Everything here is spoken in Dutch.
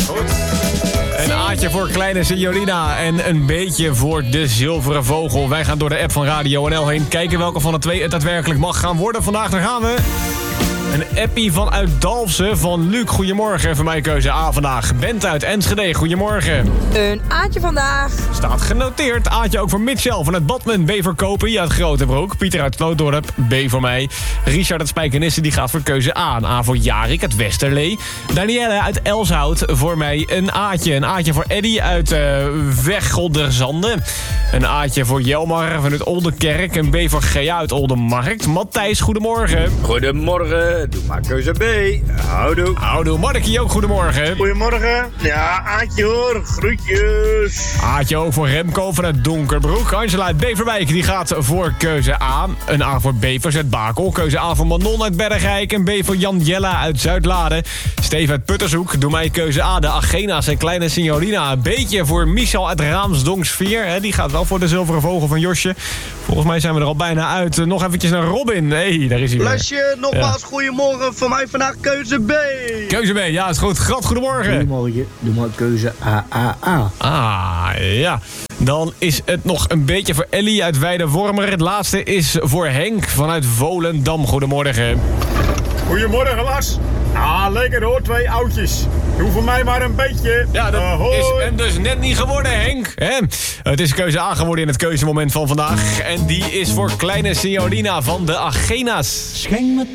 Goed. Een A'tje voor kleine Signorina en een beetje voor de zilveren vogel. Wij gaan door de app van Radio NL heen. Kijken welke van de twee het daadwerkelijk mag gaan worden. Vandaag, daar gaan we. Een appie vanuit Dalfsen van Luc. Goedemorgen, voor mij keuze A vandaag. Bent uit Enschede, goedemorgen. Een A'tje vandaag. Staat genoteerd. A'tje ook voor Mitchell vanuit Badmen. B voor Kopen, uit Grotebroek. Pieter uit Klootdorp, B voor mij. Richard uit Spijkenisse, die gaat voor keuze A. Een A voor Jarik uit Westerlee. Danielle uit Elshout, voor mij een A'tje. Een A'tje voor Eddy uit Weggelderzande. Een A'tje voor Jelmar vanuit Oldenkerk. Een B voor Gea uit Oldenmarkt. Matthijs, goedemorgen. Goedemorgen, doe maar keuze B. Houdoe. Houdoe, Markie ook, goedemorgen. Goedemorgen. Ja, Aatje hoor. Groetjes. Aatje ook voor Remco vanuit Donkerbroek. Angela uit Beverwijk, die gaat voor keuze A. Een A voor Bevers uit Bakel. Keuze A voor Manon uit Bergrijk. Een B voor Jan Jella uit Zuidlade. Steven uit Puttershoek, doe mij keuze A. De Agena's en kleine Signorina. Een beetje voor Michel uit Raamsdonksveer. Die gaat wel voor de zilveren vogel van Josje. Volgens mij zijn we er al bijna uit. Nog eventjes naar Robin. Hey, daar is hij weer. Lesje, nogmaals goedemorgen. Voor mij vandaag keuze B. Keuze B, ja, is goed. Grat, goedemorgen. Goedemorgen, doe maar keuze A. Ah, ja. Dan is het nog een beetje voor Ellie uit Weidewormer. Het laatste is voor Henk vanuit Volendam. Goedemorgen. Goedemorgen, Lars. Ah, lekker hoor, 2 oudjes. Doe voor mij maar een beetje. Ja, dat is hem dus net niet geworden, Henk. Hè? Het is keuze A geworden in het keuzemoment van vandaag. En die is voor kleine Signorina van de Agena's. Schenk me